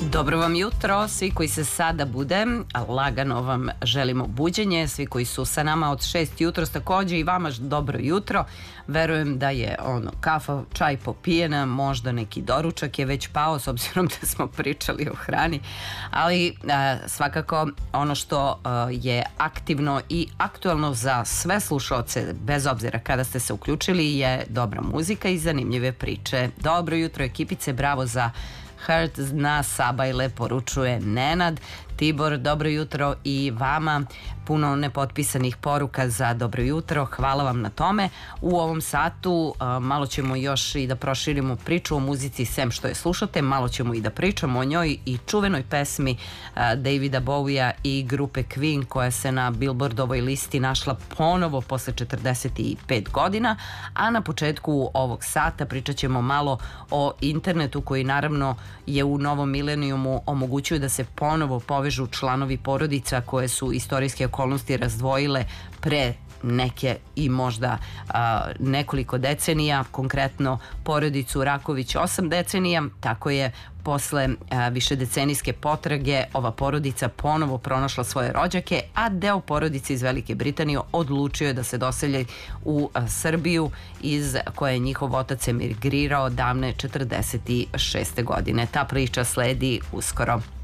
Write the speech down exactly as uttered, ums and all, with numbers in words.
Dobro vam jutro, svi koji se sada bude, lagano vam želimo buđenje, svi koji su sa nama od šest jutro, takođe i vama dobro jutro. Verujem da je ono, kafa, čaj popijena, možda neki doručak je već pao s obzirom da smo pričali o hrani, ali a, svakako ono što a, je aktivno i aktualno za sve slušaoce, bez obzira kada ste se uključili, je dobra muzika i zanimljive priče. Dobro jutro ekipice, bravo za Heart na Sabajle, poručuje Nenad. Tibor, dobro jutro i vama. Puno nepotpisanih poruka za dobro jutro, hvala vam na tome. U ovom satu a, malo ćemo još i da proširimo priču o muzici, sem što je slušate, malo ćemo i da pričamo o njoj i čuvenoj pesmi a, Davida Bowija i grupe Queen, koja se na Billboardovoj listi našla ponovo posle četrdeset pet godina, a na početku ovog sata pričat ćemo malo o internetu, koji naravno je u novom milenijumu omogućuju da se ponovo povežu članovi porodica koje su istorijske okolnosti razdvojile pre neke i možda a, nekoliko decenija, konkretno porodicu Raković osam decenija. Tako je posle a, višedecenijske potrage ova porodica ponovo pronašla svoje rođake, a deo porodice iz Velike Britanije odlučio je da se doselje u a, Srbiju, iz koje je njihov otac emigrirao davne četrdeset šeste godine. Ta priča sledi uskoro.